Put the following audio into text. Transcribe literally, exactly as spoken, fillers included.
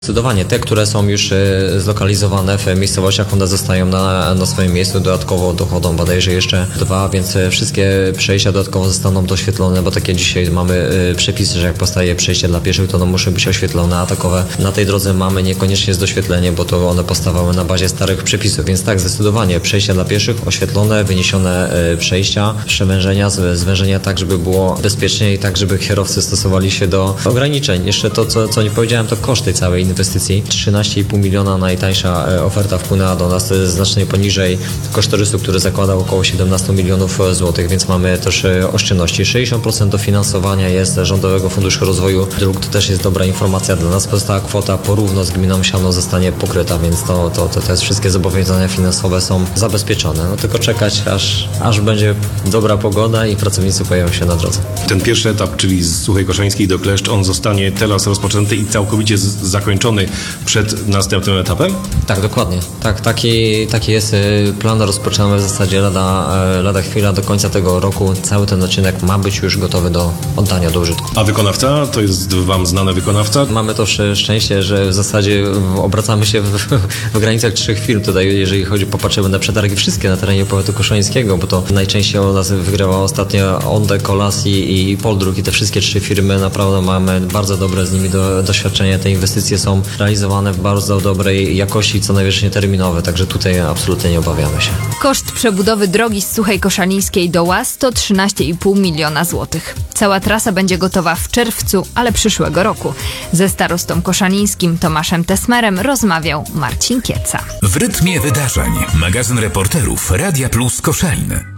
Zdecydowanie te, które są już zlokalizowane w miejscowościach, one zostają na, na swoim miejscu. Dodatkowo dochodzą bodajże jeszcze dwa, więc wszystkie przejścia dodatkowo zostaną doświetlone, bo takie dzisiaj mamy przepisy, że jak powstaje przejście dla pieszych, to one muszą być oświetlone, a takowe na tej drodze mamy niekoniecznie z doświetlenie, bo to one powstawały na bazie starych przepisów, więc tak, zdecydowanie przejścia dla pieszych oświetlone, wyniesione przejścia, przewężenia, zwężenia tak, żeby było bezpiecznie i tak, żeby kierowcy stosowali się do ograniczeń. Jeszcze to, co, co nie powiedziałem, to koszty całej inwestycji. trzynaście i pół miliona najtańsza oferta wpłynęła do nas, to jest znacznie poniżej kosztorysu, który zakładał około siedemnaście milionów złotych, więc mamy też oszczędności. sześćdziesiąt procent dofinansowania jest z Rządowego Funduszu Rozwoju Dróg, to też jest dobra informacja dla nas. Pozostała kwota porówno z gminą Siano zostanie pokryta, więc to, to, to, to jest wszystkie zobowiązania finansowe są zabezpieczone. No tylko czekać, aż, aż będzie dobra pogoda i pracownicy pojawią się na drodze. Ten pierwszy etap, czyli z Suchej Koszańskiej do Kleszcz, on zostanie teraz rozpoczęty i całkowicie z- zakończony przed następnym etapem? Tak, dokładnie. Tak, taki, taki jest plan. Rozpoczynamy w zasadzie lada, lada chwila do końca tego roku. Cały ten odcinek ma być już gotowy do oddania do użytku. A wykonawca? To jest wam znany wykonawca? Mamy to szczęście, że w zasadzie obracamy się w, w granicach trzech firm tutaj, jeżeli chodzi, popatrzymy na przetargi wszystkie na terenie powiatu koszańskiego, bo to najczęściej u nas wygrała ostatnio Onde, Colas i, i Poldruk i te wszystkie trzy firmy naprawdę mamy bardzo dobre z nimi do, doświadczenie. Te inwestycje są realizowane w bardzo dobrej jakości, co najwyżej terminowe, także tutaj absolutnie nie obawiamy się. Koszt przebudowy drogi z Suchej Koszalińskiej do Łaz to trzynaście i pół miliona złotych. Cała trasa będzie gotowa w czerwcu, ale przyszłego roku. Ze starostą koszalińskim Tomaszem Tesmerem rozmawiał Marcin Kieca. W rytmie wydarzeń. Magazyn reporterów Radia Plus Koszalin.